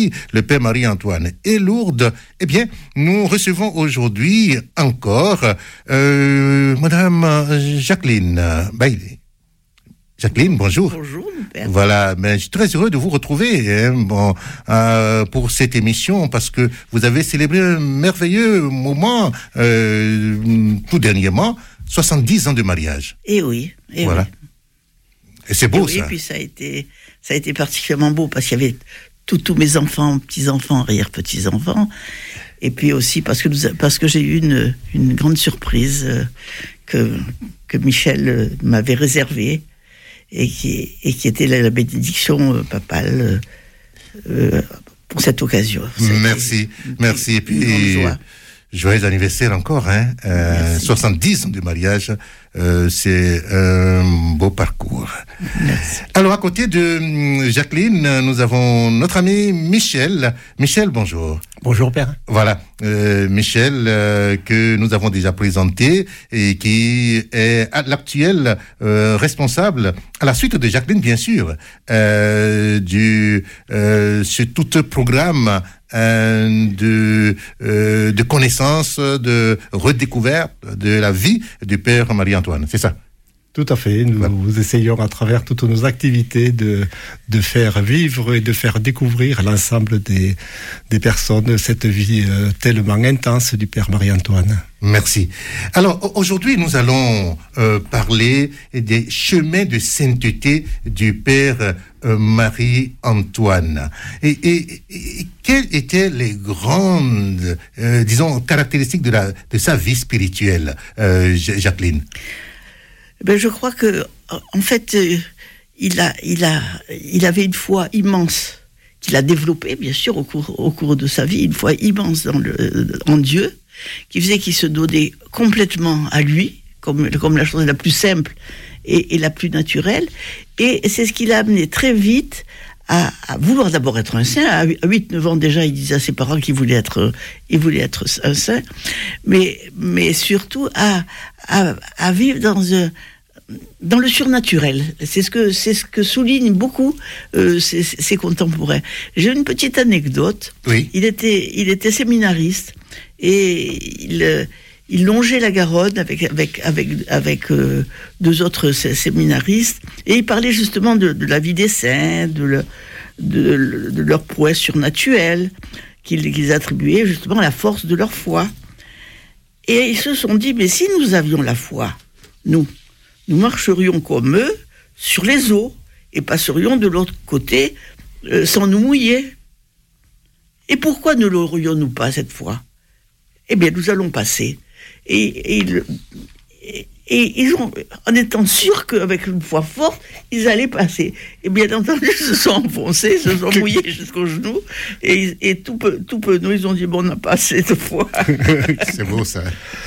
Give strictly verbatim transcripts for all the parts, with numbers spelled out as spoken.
Haïti, le Père Marie-Antoine et Lourdes, eh bien, nous recevons aujourd'hui encore euh, Madame Jacqueline Bailey. Jacqueline, bonjour. Bonjour, mon père. Voilà, mais je suis très heureux de vous retrouver hein, bon, euh, pour cette émission parce que vous avez célébré un merveilleux moment euh, tout dernièrement, soixante-dix ans de mariage. Et oui, et voilà. oui. Et c'est beau, et, ça. Et puis ça a été, ça a été particulièrement beau parce qu'il y avait tous mes enfants, petits-enfants, arrière-petits-enfants. Et puis aussi parce que, nous, parce que j'ai eu une, une grande surprise euh, que, que Michel euh, m'avait réservée. Et qui, et qui était la, la bénédiction euh, papale euh, pour cette occasion. Merci, merci. Et puis, joyeux anniversaire encore, hein. Euh, soixante-dix ans de mariage, euh, c'est un beau parcours. Merci. Alors, à côté de Jacqueline, nous avons notre ami Michel. Michel, bonjour. Bonjour, père. Voilà, euh, Michel, euh, que nous avons déjà présenté et qui est à l'actuel euh, responsable, à la suite de Jacqueline, bien sûr, euh, du euh, sur tout le programme euh, de euh, de connaissance, de redécouverte de la vie du Père Marie-Antoine. C'est ça? Tout à fait. Nous voilà. essayons à travers toutes nos activités de, de faire vivre et de faire découvrir l'ensemble des, des personnes cette vie euh, tellement intense du Père Marie-Antoine. Merci. Alors aujourd'hui, nous allons euh, parler des chemins de sainteté du Père euh, Marie-Antoine. Et, et, et quelles étaient les grandes, euh, disons, caractéristiques de, la, de sa vie spirituelle, euh, Jacqueline? Ben, je crois que, en fait, euh, il a, il a, il avait une foi immense qu'il a développée, bien sûr, au cours, au cours de sa vie, une foi immense dans le, en Dieu, qui faisait qu'il se donnait complètement à lui, comme, comme la chose la plus simple et, et la plus naturelle. Et c'est ce qui l'a amené très vite à, à vouloir d'abord être un saint. À huit neuf ans déjà, il disait à ses parents qu'il voulait être, il voulait être un saint, mais, mais surtout à, à, à vivre dans un dans le surnaturel. C'est ce que, c'est ce que soulignent beaucoup euh, ses, ses contemporains. J'ai une petite anecdote. Oui. Il était, il était séminariste et il, il longeait la Garonne avec, avec, avec, avec euh, deux autres séminaristes et il parlait justement de, de la vie des saints, de, le, de, de leur prouesse surnaturelle qu'ils, qu'ils attribuaient justement à la force de leur foi. Et ils se sont dit, mais si nous avions la foi, nous, nous marcherions comme eux sur les eaux et passerions de l'autre côté euh, sans nous mouiller. Et pourquoi ne l'aurions-nous pas cette fois? Eh bien, nous allons passer. Et, et, et, et ils ont, en étant sûrs qu'avec une foi forte, ils allaient passer. Et bien entendu, ils se sont enfoncés, ils se sont mouillés jusqu'aux genoux. Et, et tout peu, tout peu, nous, ils ont dit, bon, on n'a pas assez de foi. C'est beau, ça.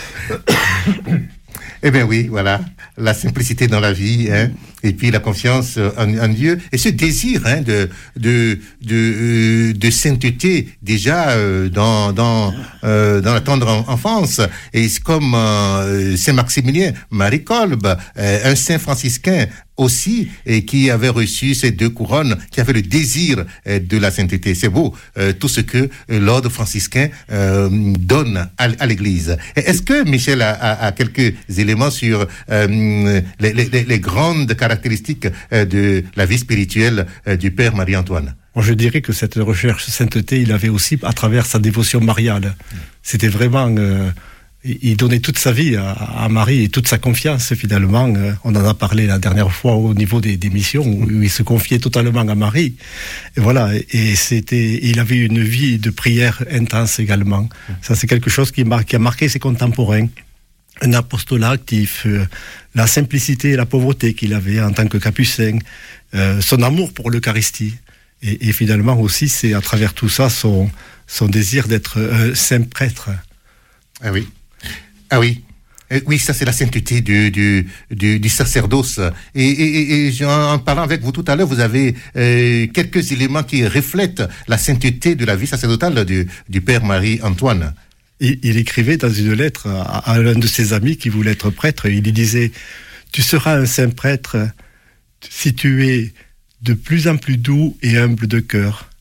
Eh bien oui, voilà, la simplicité dans la vie, hein, et puis la confiance en, en Dieu, et ce désir hein, de, de, de, de sainteté déjà euh, dans, dans, euh, dans la tendre enfance. Et c'est comme euh, Saint Maximilien, Marie Kolb, euh, un saint franciscain aussi, et qui avait reçu ces deux couronnes, qui avait le désir euh, de la sainteté. C'est beau, euh, tout ce que euh, l'ordre franciscain euh, donne à, à l'Église. Est-ce que Michel a, a, a quelques éléments sur euh, les, les, les grandes caractéristiques euh, de la vie spirituelle euh, du Père Marie-Antoine? Moi, je dirais que cette recherche sainteté, il avait aussi à travers sa dévotion mariale. C'était vraiment... Euh, il donnait toute sa vie à, à Marie et toute sa confiance finalement. On en a parlé la dernière fois au niveau des, des missions où il se confiait totalement à Marie. Et voilà. Et c'était, il avait une vie de prière intense également. Ça, c'est quelque chose qui, mar- qui a marqué ses contemporains. Un apostolat actif, euh, la simplicité et la pauvreté qu'il avait en tant que capucin, euh, son amour pour l'Eucharistie. Et, et finalement aussi, c'est à travers tout ça son, son désir d'être un saint prêtre. Ah oui. Ah oui, euh, oui, ça c'est la sainteté du, du, du, du sacerdoce. Et, et, et en parlant avec vous tout à l'heure, vous avez euh, quelques éléments qui reflètent la sainteté de la vie sacerdotale du, du Père Marie-Antoine. Il, il écrivait dans une lettre à, à l'un de ses amis qui voulait être prêtre, il lui disait « Tu seras un saint prêtre si tu es de plus en plus doux et humble de cœur.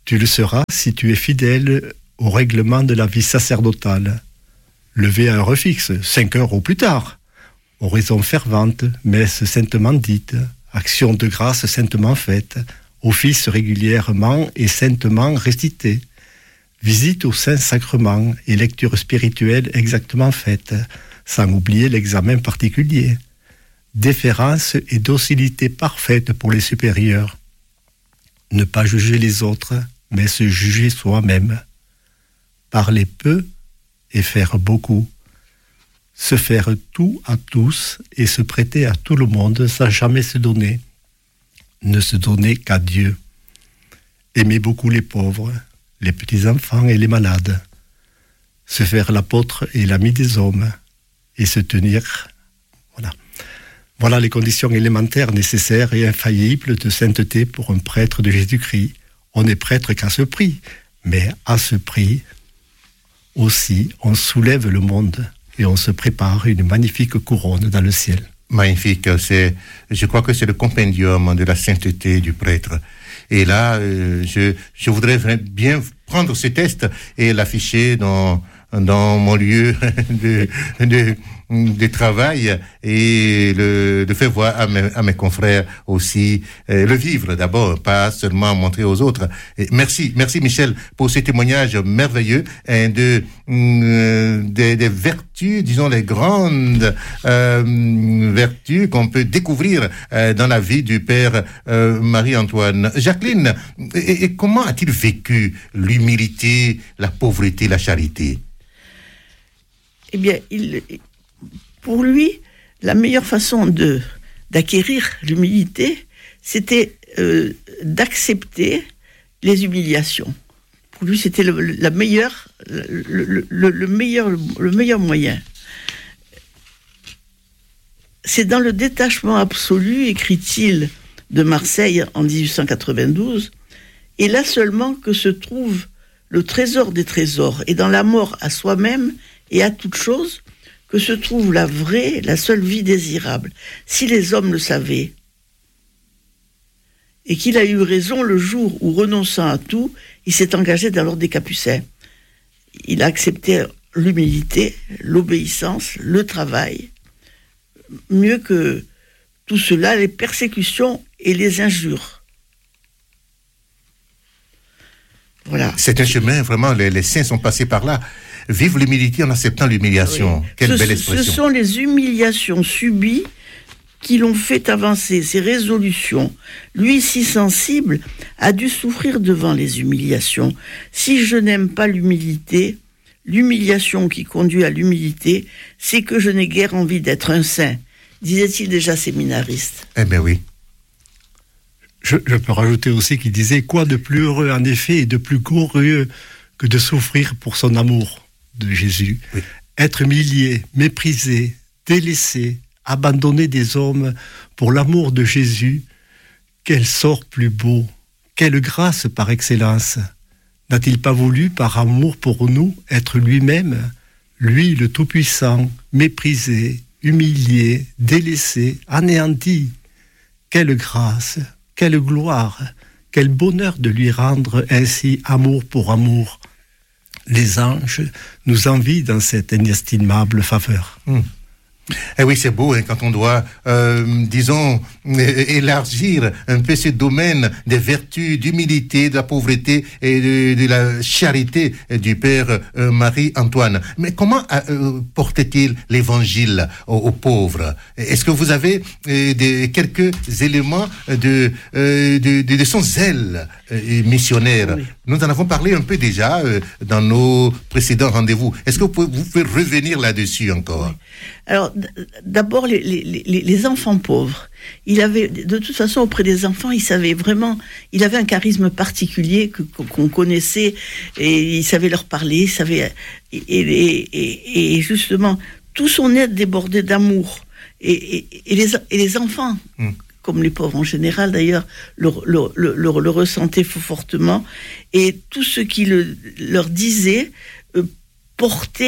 Tu le seras si tu es fidèle au règlement de la vie sacerdotale. Levé à heure fixe, cinq heures au plus tard. Oraison fervente, messe saintement dite, action de grâce saintement faite, office régulièrement et saintement récité, visite au Saint-Sacrement et lecture spirituelle exactement faite, sans oublier l'examen particulier. Déférence et docilité parfaite pour les supérieurs. Ne pas juger les autres, mais se juger soi-même. Parler peu et faire beaucoup. Se faire tout à tous et se prêter à tout le monde sans jamais se donner. Ne se donner qu'à Dieu. Aimer beaucoup les pauvres, les petits-enfants et les malades. Se faire l'apôtre et l'ami des hommes. Et se tenir... Voilà. Voilà les conditions élémentaires nécessaires et infaillibles de sainteté pour un prêtre de Jésus-Christ. On n'est prêtre qu'à ce prix, mais à ce prix aussi, on soulève le monde et on se prépare une magnifique couronne dans le ciel. Magnifique, c'est, je crois que c'est le compendium de la sainteté du prêtre. Et là, euh, je, je voudrais bien prendre ce test et l'afficher dans, dans mon lieu de, de, de travail et le, de faire voir à mes, à mes confrères aussi, euh, le vivre d'abord, pas seulement montrer aux autres. Et merci, merci Michel pour ce témoignage merveilleux hein, de, euh, des, des vertus, disons les grandes euh, vertus qu'on peut découvrir euh, dans la vie du Père euh, Marie-Antoine. Jacqueline, et, et comment a-t-il vécu l'humilité, la pauvreté, la charité? Eh bien, il, pour lui, la meilleure façon de, d'acquérir l'humilité, c'était euh, d'accepter les humiliations. Pour lui, c'était le, la meilleure, le, le, le, meilleur, le meilleur moyen. C'est dans le détachement absolu, écrit-il, de Marseille en dix-huit cent quatre-vingt-douze, et là seulement que se trouve le trésor des trésors, et dans la mort à soi-même et à toute chose, que se trouve la vraie, la seule vie désirable. Si les hommes le savaient, et qu'il a eu raison le jour où, renonçant à tout, il s'est engagé dans l'ordre des Capucins. Il a accepté l'humilité, l'obéissance, le travail, mieux que tout cela, les persécutions et les injures. Voilà. C'est un chemin, vraiment, les, les saints sont passés par là. Vive l'humilité en acceptant l'humiliation. Oui. Quelle ce, belle expression. Ce sont les humiliations subies qui l'ont fait avancer, ses résolutions. Lui, si sensible, a dû souffrir devant les humiliations. Si je n'aime pas l'humilité, l'humiliation qui conduit à l'humilité, c'est que je n'ai guère envie d'être un saint, disait-il déjà séminariste. Eh bien oui. Je, je peux rajouter aussi qu'il disait quoi de plus heureux en effet et de plus glorieux que de souffrir pour son amour de Jésus. Oui. Être humilié, méprisé, délaissé, abandonné des hommes pour l'amour de Jésus, quel sort plus beau, quelle grâce par excellence. N'a-t-il pas voulu, par amour pour nous, être lui-même, lui le Tout-Puissant, méprisé, humilié, délaissé, anéanti? Quelle grâce, quelle gloire, quel bonheur de lui rendre ainsi amour pour amour. Les anges nous envient dans cette inestimable faveur. Mmh. Eh oui, c'est beau hein, quand on doit, euh, disons, élargir un peu ce domaine des vertus, d'humilité, de la pauvreté et de, de la charité du Père euh, Marie-Antoine. Mais comment euh, portait-il l'évangile aux, aux pauvres? Est-ce que vous avez euh, des, quelques éléments de, euh, de, de, de son zèle euh, missionnaire? Oui. Nous en avons parlé un peu déjà euh, dans nos précédents rendez-vous. Est-ce que vous pouvez, vous pouvez revenir là-dessus encore? Oui. Alors, d'abord, les, les, les, les enfants pauvres. Il avait, de toute façon, auprès des enfants, il savait vraiment, il avait un charisme particulier que, qu'on connaissait, et il savait leur parler, il savait, et, et, et, et justement, tout son être débordait d'amour. Et, et, et, les, et les enfants, mmh. comme les pauvres en général d'ailleurs, le, le, le, le, le ressentaient fortement, et tout ce qu'il le, leur disait euh, portait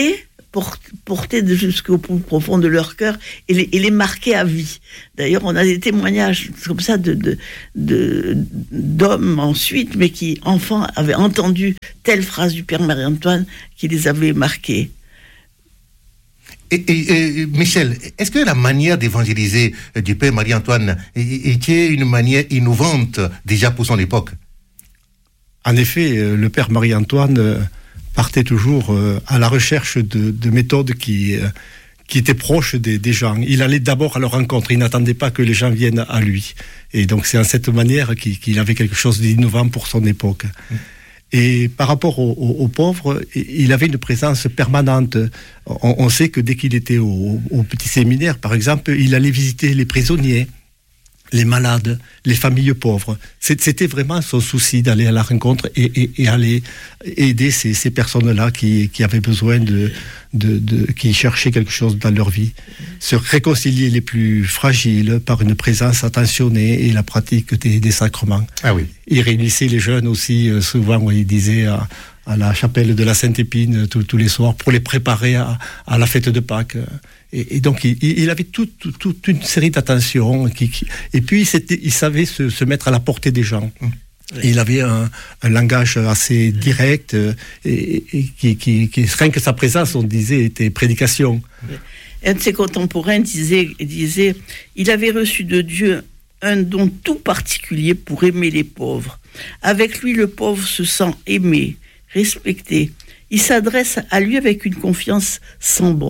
porter jusqu'au plus profond de leur cœur et les, et les marquer à vie. D'ailleurs, on a des témoignages comme ça de, de, de, d'hommes ensuite, mais qui, enfants, avaient entendu telle phrase du Père Marie-Antoine qui les avait marqués. Et, et, et Michel, est-ce que la manière d'évangéliser du Père Marie-Antoine était une manière innovante déjà pour son époque? En effet, le Père Marie-Antoine partait toujours à la recherche de, de méthodes qui, qui étaient proches des, des gens. Il allait d'abord à leur rencontre, il n'attendait pas que les gens viennent à lui. Et donc c'est en cette manière qu'il, qu'il avait quelque chose d'innovant pour son époque. Mmh. Et par rapport aux, aux, aux pauvres, il avait une présence permanente. On, on sait que dès qu'il était au, au petit séminaire, par exemple, il allait visiter les prisonniers, les malades, les familles pauvres. C'était vraiment son souci d'aller à la rencontre et, et, et aller aider ces, ces personnes-là qui, qui avaient besoin de, de, de, qui cherchaient quelque chose dans leur vie. Se réconcilier les plus fragiles par une présence attentionnée et la pratique des, des sacrements. Ah oui. Il réunissait les jeunes aussi, souvent, où il disait à, à la chapelle de la Sainte-Épine tous, tous les soirs pour les préparer à, à la fête de Pâques. Et, et donc, il, il avait toute tout, tout une série d'attentions. Qui, qui, et puis, il savait se, se mettre à la portée des gens. Mmh. Il avait un, un langage assez direct et, et qui, qui, qui, rien que sa présence, on disait, était prédication. Un de ses contemporains disait, disait « Il avait reçu de Dieu un don tout particulier pour aimer les pauvres. Avec lui, le pauvre se sent aimé, respecté. Il s'adresse à lui avec une confiance sans borne. »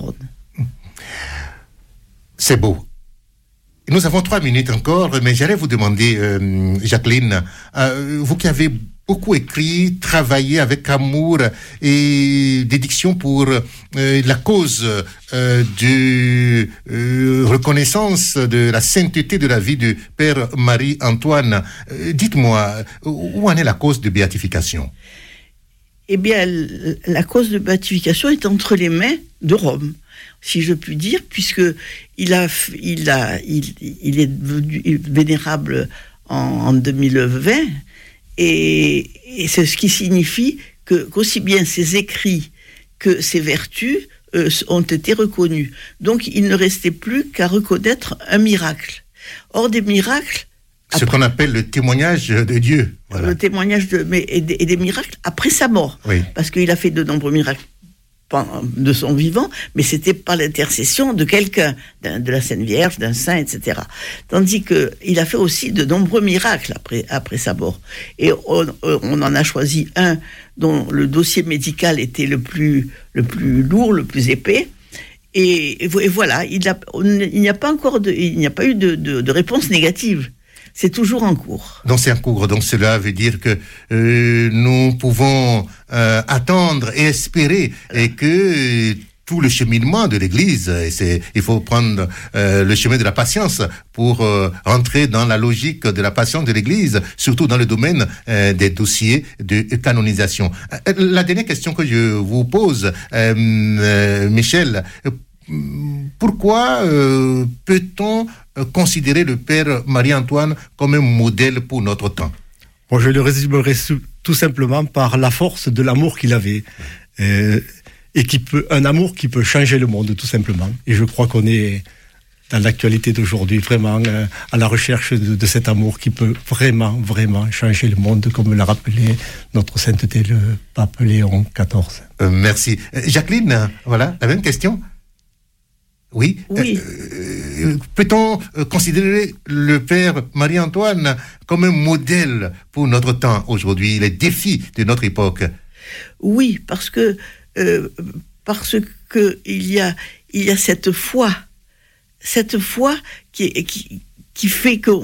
C'est beau. Nous avons trois minutes encore, mais j'allais vous demander, euh, Jacqueline, euh, vous qui avez beaucoup écrit, travaillé avec amour et dédiction pour euh, la cause euh, de euh, reconnaissance de la sainteté de la vie du Père Marie-Antoine. Euh, dites-moi, où en est la cause de béatification? Eh bien, la cause de béatification est entre les mains de Rome, si je puis dire, puisque il a, il a, il, il est devenu vénérable en, en deux mille vingt, et, et c'est ce qui signifie que qu'aussi bien ses écrits que ses vertus euh, ont été reconnus. Donc, il ne restait plus qu'à reconnaître un miracle. Or, des miracles. Ce après, qu'on appelle le témoignage de Dieu. Voilà. Le témoignage de, mais, et, des, et des miracles après sa mort. Oui. Parce qu'il a fait de nombreux miracles de son vivant, mais c'était par l'intercession de quelqu'un, de la Sainte Vierge, d'un saint, et cetera. Tandis qu'il a fait aussi de nombreux miracles après, après sa mort. Et on, on en a choisi un dont le dossier médical était le plus, le plus lourd, le plus épais. Et, et voilà, il, a, on, il n'y a pas encore de, il n'y a pas eu de, de, de réponse négative. C'est toujours en cours. Donc c'est en cours. Donc cela veut dire que euh, nous pouvons euh, attendre et espérer et que euh, tout le cheminement de l'Église, et c'est, il faut prendre euh, le chemin de la patience pour euh, entrer dans la logique de la patience de l'Église, surtout dans le domaine euh, des dossiers de canonisation. Euh, la dernière question que je vous pose, euh, euh, Michel, pourquoi euh, peut-on considérer le Père Marie-Antoine comme un modèle pour notre temps? Bon, je le résumerai tout simplement par la force de l'amour qu'il avait, euh, et qui peut, un amour qui peut changer le monde, tout simplement. Et je crois qu'on est dans l'actualité d'aujourd'hui vraiment euh, à la recherche de, de cet amour qui peut vraiment, vraiment changer le monde, comme l'a rappelé notre sainteté, le pape Léon quatorze. Euh, merci. Euh, Jacqueline, voilà, la même question. Oui. oui. Euh, peut-on considérer le Père Marie-Antoine comme un modèle pour notre temps aujourd'hui, les défis de notre époque? Oui, parce que euh, parce que il y a il y a cette foi, cette foi qui qui qui fait que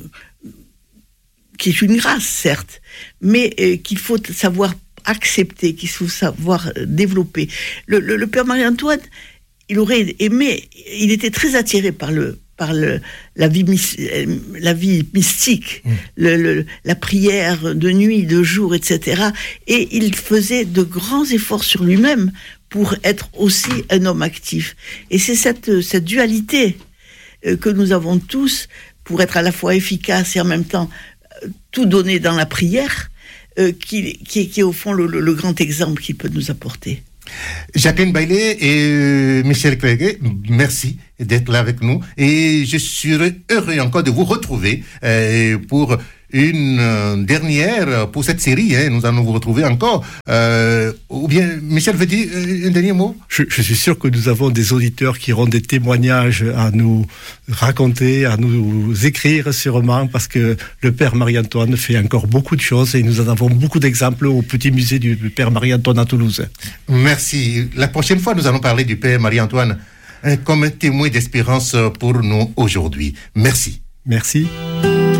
qui est une grâce certes, mais euh, qu'il faut savoir accepter, qu'il faut savoir développer. Le, le, le Père Marie-Antoine, il aurait aimé, il était très attiré par le, par le, la vie, la vie mystique, mmh. le, le, la prière de nuit, de jour, et cetera. Et il faisait de grands efforts sur lui-même pour être aussi un homme actif. Et c'est cette, cette dualité que nous avons tous pour être à la fois efficace et en même temps tout donner dans la prière, qui, qui, qui est au fond le, le, le grand exemple qu'il peut nous apporter. Jacqueline Bailey et Michel Clerguet, merci d'être là avec nous. Et je suis heureux encore de vous retrouver euh, pour une euh, dernière, pour cette série. Hein, nous allons vous retrouver encore. Euh, ou bien, Michel veut dire euh, un dernier mot? je, je suis sûr que nous avons des auditeurs qui auront des témoignages à nous raconter, à nous écrire sûrement, parce que le Père Marie-Antoine fait encore beaucoup de choses et nous en avons beaucoup d'exemples au petit musée du Père Marie-Antoine à Toulouse. Merci. La prochaine fois, nous allons parler du Père Marie-Antoine hein, comme un témoin d'espérance pour nous aujourd'hui. Merci. Merci.